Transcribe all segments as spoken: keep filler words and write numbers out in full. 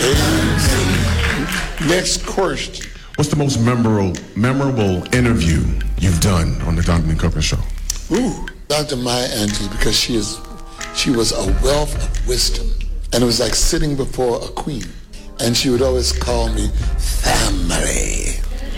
Amen. Next question. What's the most memorable memorable interview you've done on the Donnie McClurkin Show? Ooh, Doctor Maya Angelou, because she is, she was a wealth of wisdom, and it was like sitting before a queen, and she would always call me family.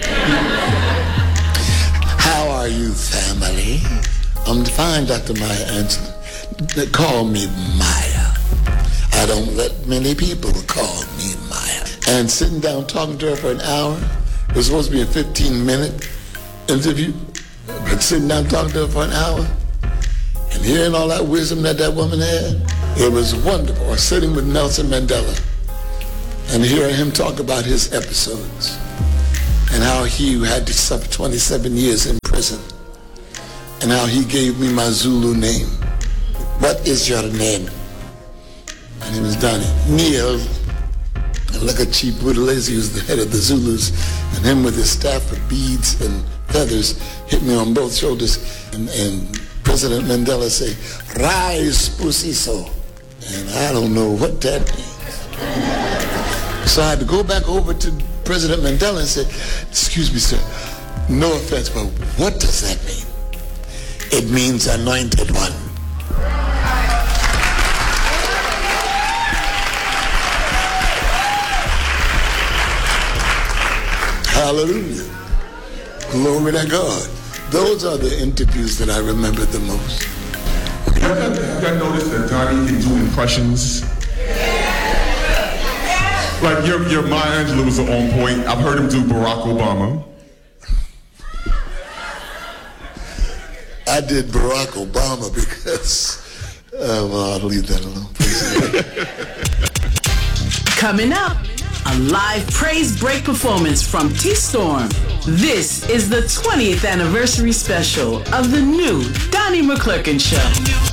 How are you, family? I'm fine, Doctor Maya Angelou. They call me Maya. I don't let many people call me Maya. And sitting down talking to her for an hour, it was supposed to be a fifteen minute interview, but sitting down talking to her for an hour and hearing all that wisdom that that woman had, it was wonderful. Or sitting with Nelson Mandela and hearing him talk about his episodes and how he had to suffer twenty-seven years in prison and how he gave me my Zulu name. What is your name? My name is Donnie. Neil. And look at Chief Buthelezi, who's the head of the Zulus, and him with his staff of beads and feathers hit me on both shoulders. And, and President Mandela say, "Rise, Pusiso." And I don't know what that means. So I had to go back over to President Mandela and say, "Excuse me, sir, no offense, but what does that mean?" "It means anointed one." Hallelujah. Glory to God. Those are the interviews that I remember the most. You guys noticed that Donnie can do impressions? Like your, your Maya Angelou was on point. I've heard him do Barack Obama. I did Barack Obama because, uh, well, I'll leave that alone. Coming up, a live praise break performance from T-Storm. This is the twentieth anniversary special of the new Donnie McClurkin Show.